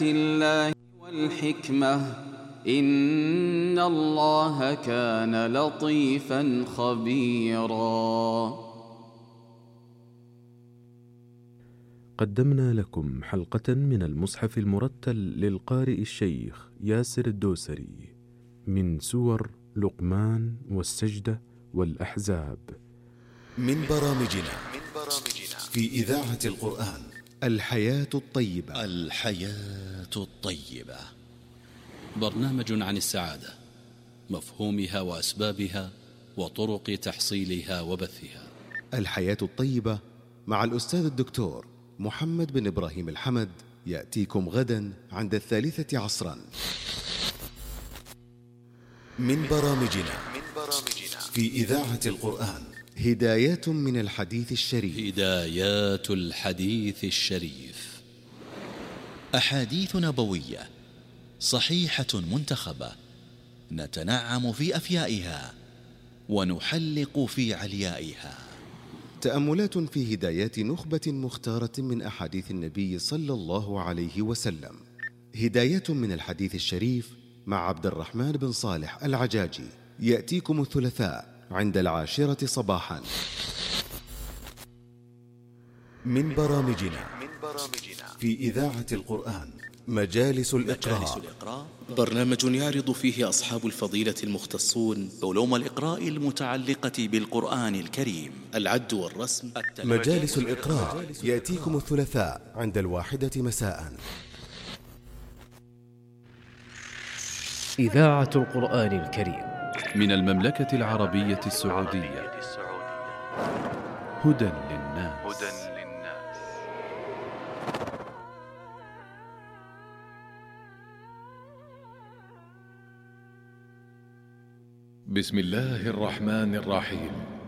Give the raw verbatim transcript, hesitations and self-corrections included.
الله والحكمة إن الله كان لطيفا خبيرا. قدمنا لكم حلقة من المصحف المرتل للقارئ الشيخ ياسر الدوسري من سور لقمان والسجدة والأحزاب من برامجنا في إذاعة القرآن الحياة الطيبة. الحياة الطيبة برنامج عن السعادة، مفهومها وأسبابها وطرق تحصيلها وبثها. الحياة الطيبة مع الأستاذ الدكتور محمد بن إبراهيم الحمد يأتيكم غدا عند الثالثة عصرا. من برامجنا في إذاعة القرآن هدايات من الحديث الشريف. هدايات الحديث الشريف، أحاديث نبوية صحيحة منتخبة، نتنعم في أفيائها ونحلق في عليائها. تأملات في هدايات نخبة مختارة من أحاديث النبي صلى الله عليه وسلم. هداية من الحديث الشريف مع عبد الرحمن بن صالح العجاجي، يأتيكم الثلاثاء عند العاشرة صباحا. من برامجنا في إذاعة القرآن مجالس الإقراء، برنامج يعرض فيه أصحاب الفضيلة المختصون علوم الإقراء المتعلقة بالقرآن الكريم، العد والرسم. مجالس الإقراء يأتيكم الثلاثاء عند الواحدة مساء. إذاعة القرآن الكريم من المملكة العربية السعودية. هدى للناس. بسم الله الرحمن الرحيم.